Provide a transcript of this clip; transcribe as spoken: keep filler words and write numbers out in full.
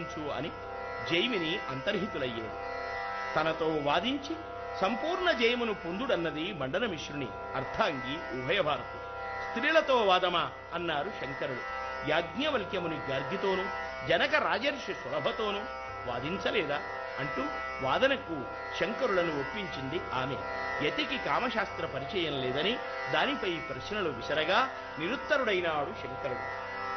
వాదించు అని జైమిని అంతర్హితులయ్యేది. తనతో వాదించి సంపూర్ణ జయమును పొందుడన్నది మండనమిశ్రుని అర్థాంగి ఉభయభారతి. స్త్రీలతో వాదమా అన్నారు శంకరుడు. యాజ్ఞవల్క్యముని గార్గితోనూ జనక రాజర్షి సులభతోనూ వాదించలేదా అంటూ వాదనకు శంకరులను ఒప్పించింది ఆమె. యతికి కామశాస్త్ర పరిచయం లేదని దానిపై ప్రశ్నలు విసరగా నిరుత్తరుడైనాడు శంకరుడు.